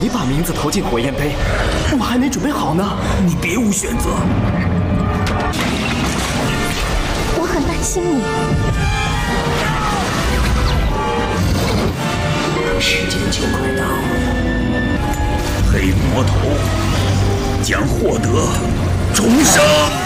你把名字投进火焰杯，我还没准备好呢。 你别无选择。 我很担心你。 时间就快到，黑魔头将获得重生。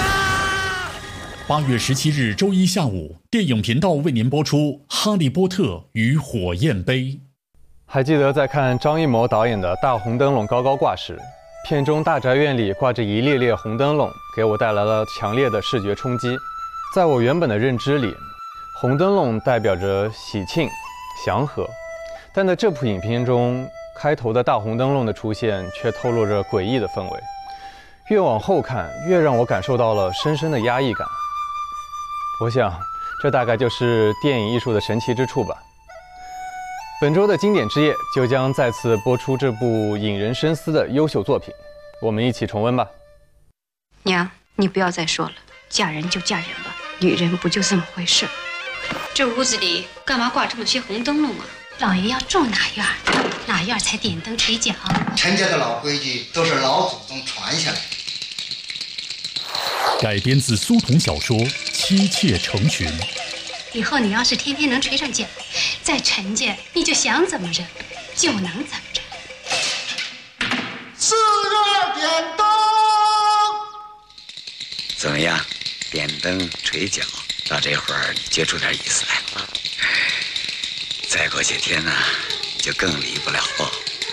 8月17日周一下午，电影频道为您播出《哈利波特与火焰杯》。 还记得在看张艺谋导演的《大红灯笼高高挂》时，片中大宅院里挂着一列列红灯笼，给我带来了强烈的视觉冲击。在我原本的认知里，红灯笼代表着喜庆、祥和，但在这部影片中，开头的大红灯笼的出现却透露着诡异的氛围。越往后看，越让我感受到了深深的压抑感。我想，这大概就是电影艺术的神奇之处吧。本周的经典之夜就将再次播出这部引人深思的优秀作品，我们一起重温吧。 娘，你不要再说了，嫁人就嫁人吧，女人不就这么回事？这屋子里干嘛挂这么些红灯笼啊？ 老爷要住哪院儿，哪院儿才点灯垂奖。 陈家的老规矩都是老祖宗传下来的。 改编自苏童小说《妻妾成群》。 以后你要是天天能垂上奖，在陈家你就想怎么着就能怎么着。 4月点灯， 怎么样？点灯垂脚，到这会儿你觉出点意思来了。再过些天呢，就更离不了了。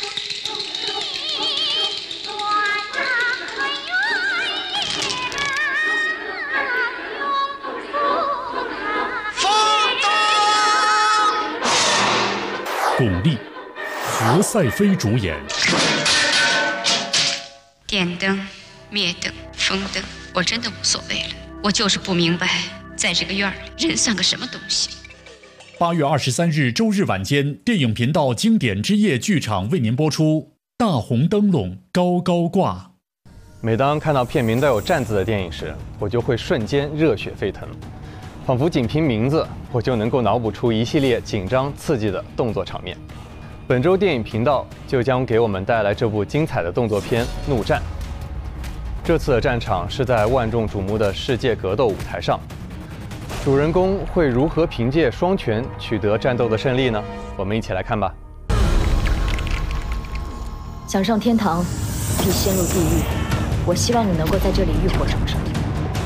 巩俐、何赛飞主演。 点灯、灭灯、封灯，我真的无所谓了。我就是不明白，在这个院里，人算个什么东西 ？8月23日周日晚间，电影频道经典之夜剧场为您播出《大红灯笼高高挂》。 每当看到片名带有“战”字的电影时，我就会瞬间热血沸腾，仿佛仅凭名字，我就能够脑补出一系列紧张刺激的动作场面。本周电影频道就将给我们带来这部精彩的动作片《怒战》。这次的战场是在万众瞩目的世界格斗舞台上，主人公会如何凭借双拳取得战斗的胜利呢？我们一起来看吧。 想上天堂，必先入地狱。我希望你能够在这里浴火重生。